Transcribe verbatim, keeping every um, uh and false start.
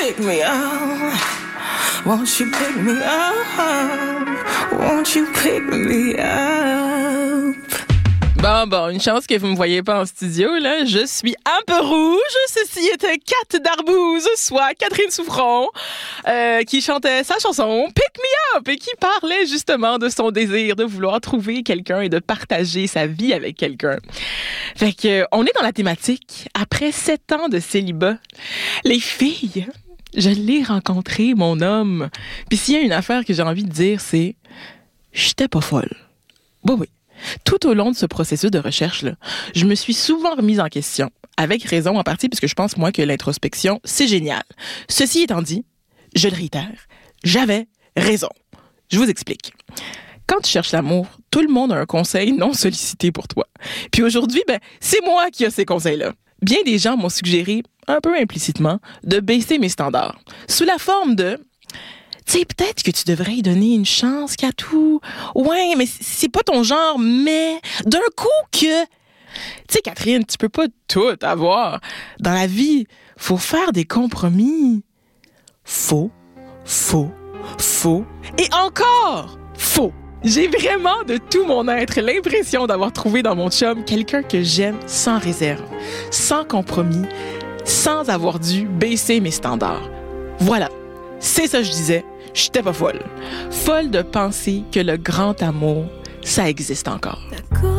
pick me up? Won't you pick me up? Won't you pick me up? Bon, bon, une chance que vous me voyez pas en studio, là. Je suis un peu rouge. Ceci était Kat Darbouze, soit Catherine Souffron, euh, qui chantait sa chanson Pick Me Up et qui parlait justement de son désir de vouloir trouver quelqu'un et de partager sa vie avec quelqu'un. Fait que, on est dans la thématique. Après sept ans de célibat, les filles, je l'ai rencontré, mon homme. Puis s'il y a une affaire que j'ai envie de dire, c'est j'étais pas folle. Oui, oui. Tout au long de ce processus de recherche-là, je me suis souvent remise en question, avec raison en partie, parce que je pense, moi, que l'introspection, c'est génial. Ceci étant dit, je le réitère, j'avais raison. Je vous explique. Quand tu cherches l'amour, tout le monde a un conseil non sollicité pour toi. Puis aujourd'hui, ben, c'est moi qui ai ces conseils-là. Bien des gens m'ont suggéré, un peu implicitement, de baisser mes standards, sous la forme de... Tu sais, peut-être que tu devrais y donner une chance, Katou. Ouais, mais c'est pas ton genre, mais d'un coup que... Tu sais, Catherine, tu peux pas tout avoir. Dans la vie, faut faire des compromis. Faux, faux, faux, et encore faux. J'ai vraiment de tout mon être l'impression d'avoir trouvé dans mon chum quelqu'un que j'aime sans réserve, sans compromis, sans avoir dû baisser mes standards. Voilà, c'est ça que je disais. J'étais pas folle. Folle de penser que le grand amour, ça existe encore. D'accord.